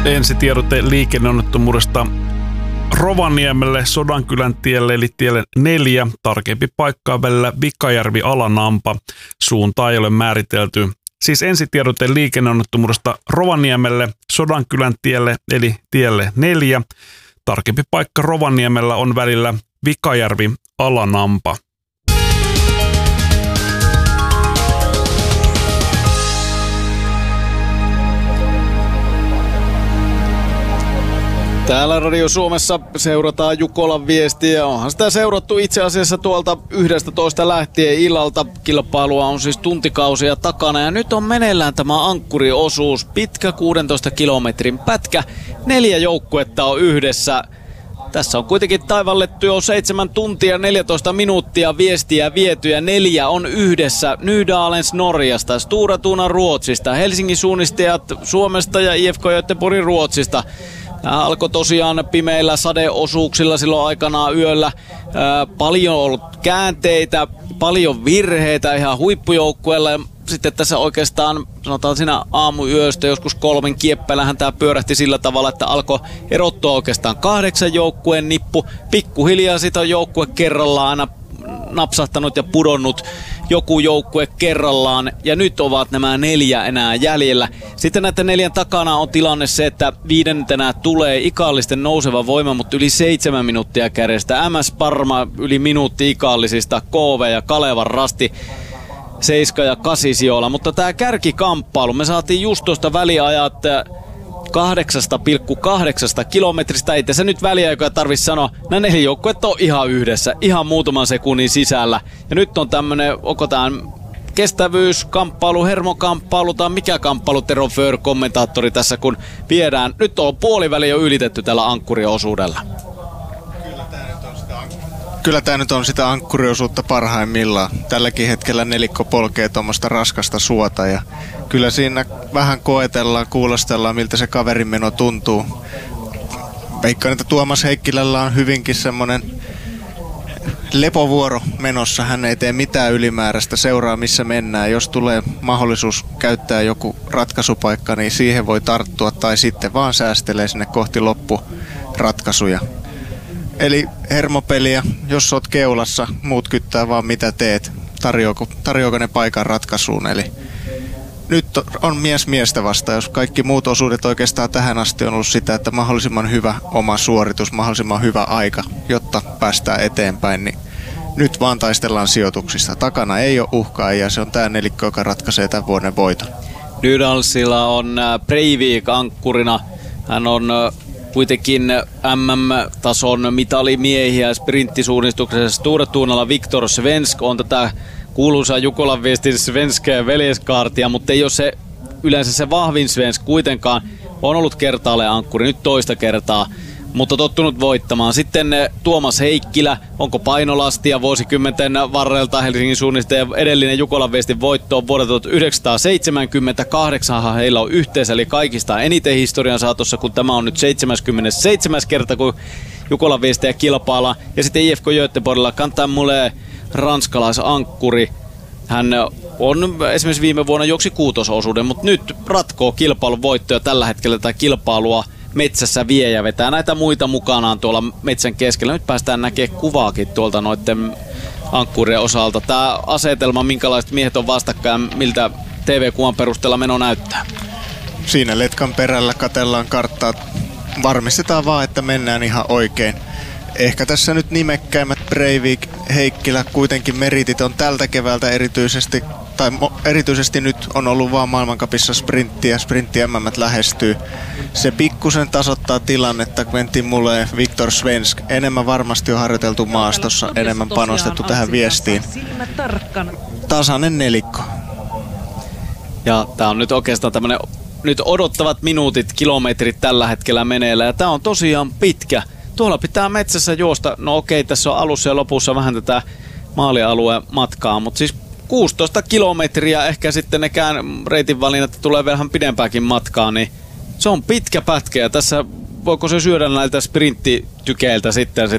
Ensitiedote liikenneonnettomuudesta Rovaniemelle Sodankylän tielle eli tielle 4. Tarkempi paikkaa välillä Vikajärvi-Alanampa. Suuntaa ei ole määritelty. Siis ensitiedote liikenneonnettomuudesta Rovaniemelle Sodankylän tielle eli tielle 4. Tarkempi paikka Rovaniemellä on välillä Vikajärvi-Alanampa. Täällä Radio Suomessa seurataan Jukolan viestiä. Onhan sitä seurattu itse asiassa tuolta 11 lähtien illalta. Kilpailua on siis tuntikausia takana ja nyt on meneillään tämä ankkuriosuus. Pitkä 16 kilometrin pätkä. 4 joukkuetta on yhdessä. Tässä on kuitenkin taivallettu jo 7 tuntia 14 minuuttia viestiä viety ja 4 on yhdessä. Nydalens Norjasta, Stora Tuna Ruotsista, Helsingin suunnistajat Suomesta ja IFK Göteborg Ruotsista. Tämä alkoi tosiaan pimeillä sadeosuuksilla silloin aikanaan yöllä. Paljon on ollut käänteitä, paljon virheitä ihan huippujoukkueella. Ja sitten tässä oikeastaan sanotaan siinä aamuyöstä joskus 3 kieppeillähän tämä pyörähti sillä tavalla, että alkoi erottua oikeastaan 8 joukkueen nippu. Pikkuhiljaa sitä on joukkue kerrallaan aina napsahtanut ja pudonnut joku joukkue kerrallaan, ja nyt ovat nämä 4 enää jäljellä. Sitten näiden 4 takana on tilanne se, että 5. tulee Ikallisten nouseva voima, mutta yli 7 minuuttia kärjestä. MS Parma yli minuutti Ikallisista, KV ja Kalevan Rasti 7 ja 8 sijoilla. Mutta tämä kärkikamppailu, me saatiin just tuosta väliajat 8,8 kilometristä. Ei tässä nyt väliä, joka tarvitsisi sanoa. Nämä 4 joukkueet on ihan yhdessä, ihan muutaman sekunnin sisällä. Ja nyt on tämmönen, onko tämä kestävyyskamppailu, hermokamppailu tai mikä kamppailu, Tero Föhr, kommentaattori tässä, kun viedään. Nyt on puoliväli jo ylitetty tällä ankkuriosuudella. Kyllä tämä nyt on sitä ankkuriosuutta parhaimmillaan. Tälläkin hetkellä nelikko polkee tuommoista raskasta suota ja kyllä siinä vähän koetellaan, kuulostellaan miltä se kaverimeno tuntuu. Veikkaan, että Tuomas Heikkilällä on hyvinkin semmoinen lepovuoro menossa. Hän ei tee mitään ylimääräistä, seuraa missä mennään. Jos tulee mahdollisuus käyttää joku ratkaisupaikka, niin siihen voi tarttua tai sitten vaan säästelee sinne kohti loppuratkaisuja. Eli hermopeliä, jos oot keulassa, muut kyttää vaan mitä teet, tarjoako ne paikan ratkaisuun. Eli nyt on mies miestä vasta, jos kaikki muut osuudet oikeastaan tähän asti on ollut sitä, että mahdollisimman hyvä oma suoritus, mahdollisimman hyvä aika, jotta päästään eteenpäin, niin nyt vaan taistellaan sijoituksista. Takana ei ole uhkaa ja se on tämä nelikko, joka ratkaisee tämän vuoden voiton. Nydalsilla on Breivik ankkurina, hän on kuitenkin MM-tason mitalimiehiä sprinttisuunnistuksessa. Stora Tunalla Viktor Svensk on tätä kuuluisaa Jukolan viestin Svenskää veljeskaartia, mutta ei ole se yleensä se vahvin Svensk kuitenkaan. On ollut kertaalleen ankkuri, nyt toista kertaa, mutta tottunut voittamaan. Sitten Tuomas Heikkilä, onko painolastia vuosikymmenten varrelta Helsingin suunnistaja edellinen Jukolan viestin voitto on vuodelta 1978 heillä on yhteensä, eli kaikista eniten historian saatossa, kun tämä on nyt 77. kerta, kun Jukolan viestiä kilpaillaan. Ja sitten IFK Göteborgilla Cantamoulet, ranskalaisankkuri. Hän on esimerkiksi viime vuonna juoksi 6. osuuden, mutta nyt ratkoo kilpailun voittoja tällä hetkellä tätä kilpailua metsässä vie ja vetää näitä muita mukanaan tuolla metsän keskellä. Nyt päästään näkemään kuvaakin tuolta noiden ankkurien osalta. Tämä asetelma, minkälaiset miehet on vastakkain, miltä TV-kuvan perusteella meno näyttää? Siinä letkan perällä katellaan karttaa. Varmistetaan vaan, että mennään ihan oikein. Ehkä tässä nyt nimekkäimmät Breivik, Heikkilä, kuitenkin meritit on tältä keväältä erityisesti nyt on ollut vaan maailmancupissa sprintti MM lähestyy. Se pikkusen tasoittaa tilannetta, Quentin Moulet, Viktor Svensk. Enemmän varmasti on harjoiteltu maastossa, enemmän panostettu tähän viestiin. Tasainen nelikko. Ja tää on nyt oikeastaan tämmönen, nyt odottavat minuutit, kilometrit tällä hetkellä meneillä ja tää on tosiaan pitkä. Tuolla pitää metsässä juosta, no okei, tässä on alussa ja lopussa vähän tätä maalialueen matkaa, mutta siis 16 kilometriä, ehkä sitten nekään reitinvalinnat tulee vähän pidempääkin matkaa, niin se on pitkä pätkä ja tässä voiko se syödä näiltä sprinttitykeiltä sitten sitä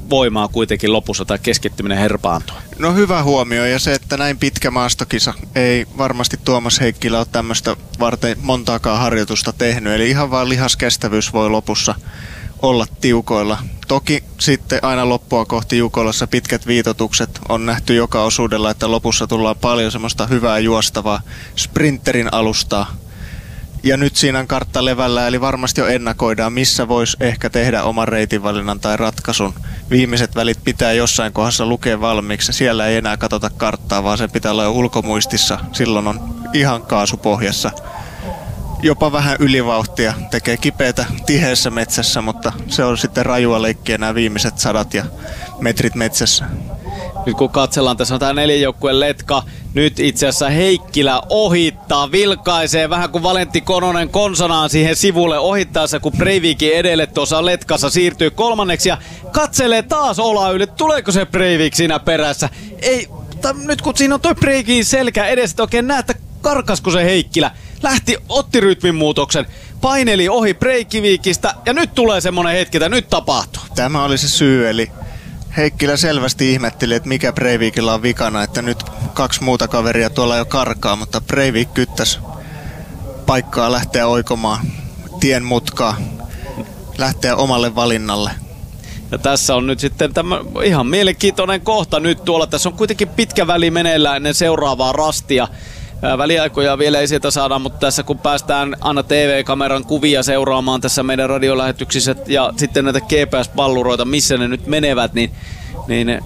voimaa kuitenkin lopussa tai keskittyminen herpaantua. No hyvä huomio, ja se, että näin pitkä maastokisa ei varmasti Tuomas Heikkilä ole tämmöistä varten montaakaan harjoitusta tehnyt, eli ihan vaan lihaskestävyys voi lopussa olla tiukoilla. Toki sitten aina loppua kohti Jukolassa pitkät viitotukset on nähty joka osuudella, että lopussa tullaan paljon semmoista hyvää juostavaa sprinterin alustaa. Ja nyt siinä on kartta levällä, eli varmasti jo ennakoidaan, missä voisi ehkä tehdä oman reitinvalinnan tai ratkaisun. Viimeiset välit pitää jossain kohdassa lukea valmiiksi. Siellä ei enää katsota karttaa, vaan sen pitää olla jo ulkomuistissa. Silloin on ihan kaasupohjassa. Jopa vähän ylivauhtia, tekee kipeätä tiheässä metsässä, mutta se on sitten rajua leikkiä nämä viimeiset 100 ja metrit metsässä. Nyt kun katsellaan, tässä on tämä 4 joukkueen letka. Nyt itse asiassa Heikkilä ohittaa, vilkaisee vähän kuin Valentti Kononen konsanaan siihen sivulle ohittaessa, kun Breivikin edelle tuossa letkassa siirtyy kolmanneksi ja katselee taas Ola yli. Tuleeko se Breivik siinä perässä? Ei, nyt kun siinä on toi Breivikin selkä edessä, että oikein näe, että karkasko se Heikkilä. Otti rytmin muutoksen, paineli ohi Breivikistä ja nyt tulee semmonen hetki, että nyt tapahtuu. Tämä oli se syy, eli Heikkilä selvästi ihmetteli, että mikä Breivikillä on vikana, että nyt 2 muuta kaveria tuolla jo karkaa, mutta Breivik kyttäsi paikkaa lähteä oikomaan tien mutkaa, lähteä omalle valinnalle. Ja tässä on nyt sitten tämä ihan mielenkiintoinen kohta nyt tuolla. Tässä on kuitenkin pitkä väli meneillään ennen seuraavaa rastia. Väliaikoja vielä ei sieltä saada, mutta tässä kun päästään aina TV-kameran kuvia seuraamaan tässä meidän radiolähetyksissä ja sitten näitä GPS-palluroita, missä ne nyt menevät, niin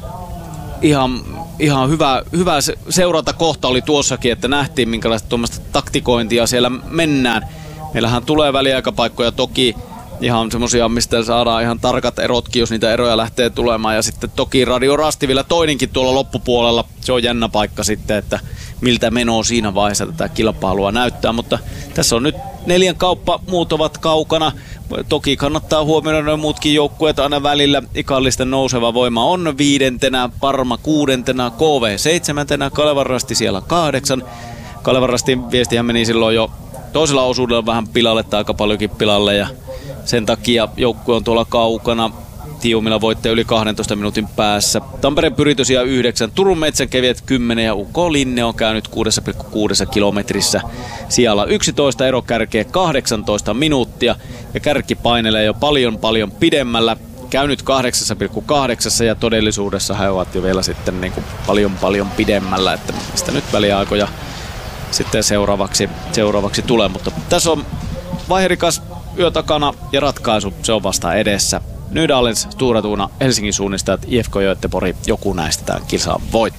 ihan hyvä seurantakohta oli tuossakin, että nähtiin minkälaista tuommoista taktikointia siellä mennään. Meillähän tulee väliaikapaikkoja toki ihan semmosia, mistä saadaan ihan tarkat erotkin, jos niitä eroja lähtee tulemaan. Ja sitten toki Radio Rasti vielä toinenkin tuolla loppupuolella. Se on jännä paikka sitten, että miltä menoa siinä vaiheessa tätä kilpailua näyttää. Mutta tässä on nyt 4 kauppa, muut ovat kaukana. Toki kannattaa huomioida noin muutkin joukkueet aina välillä. Ikallisten nouseva voima on 5., Parma 6., KV 7., Kalevan Rasti siellä 8. Kalevan Rastin viestihän meni silloin jo toisella osuudella vähän pilalle tai aika paljonkin pilalle ja sen takia joukkue on tuolla kaukana. Tiumilla voitte yli 12 minuutin päässä. Tampereen Pyritys ja 9, Turun Metsänkävijät 10 ja UK Linne on käynyt 6,6 kilometrissä. Siellä 11 ero kärkeä 18 minuuttia ja kärki painelee jo paljon pidemmällä. Käynyt 8,8 ja todellisuudessa he ovat jo vielä sitten niin kuin paljon pidemmällä, että mistä nyt väliaikoja sitten seuraavaksi tulee. Mutta tässä on vaiherikas yö takana ja ratkaisu, se on vasta edessä. Nydalens, Stora Tuna, Helsingin suunnistajat, IFK Göteborg, joku näistä tämän kilsaan voittaa.